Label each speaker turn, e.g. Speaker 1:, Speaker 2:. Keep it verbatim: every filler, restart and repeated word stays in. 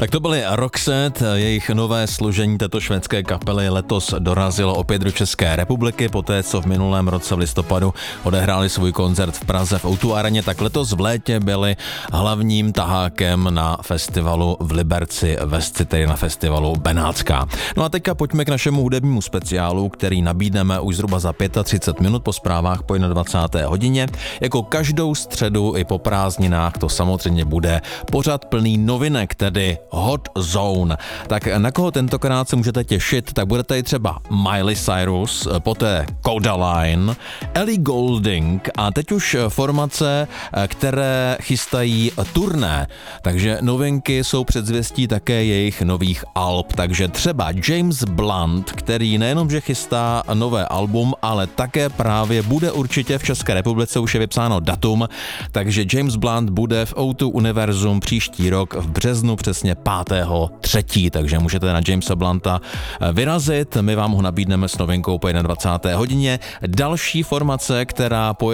Speaker 1: Tak to byly Roxette, jejich nové složení této švédské kapely letos dorazilo opět do České republiky, poté co v minulém roce v listopadu odehráli svůj koncert v Praze v O dva areně, tak letos v létě byli hlavním tahákem na festivalu v Liberci ve Sci, tedy na festivalu Benátská. No a teďka pojďme k našemu hudebnímu speciálu, který nabídneme už zhruba za třicet pět minut po zprávách po dvacáté jedné hodině. Jako každou středu i po prázdninách to samozřejmě bude pořad plný novinek, tedy Hot Zone. Tak na koho tentokrát se můžete těšit, tak bude tady třeba Miley Cyrus, poté Codaline, Ellie Goulding a teď už formace, které chystají turné. Takže novinky jsou předzvěstí také jejich nových alb. Takže třeba James Blunt, který nejenom, že chystá nové album, ale také právě bude určitě v České republice, už je vypsáno datum, takže James Blunt bude v O dva Univerzum příští rok v březnu, přesně pátého třetího takže můžete na Jamesa Blunta vyrazit, my vám ho nabídneme s novinkou po dvacáté jedné hodině. Další formace, která po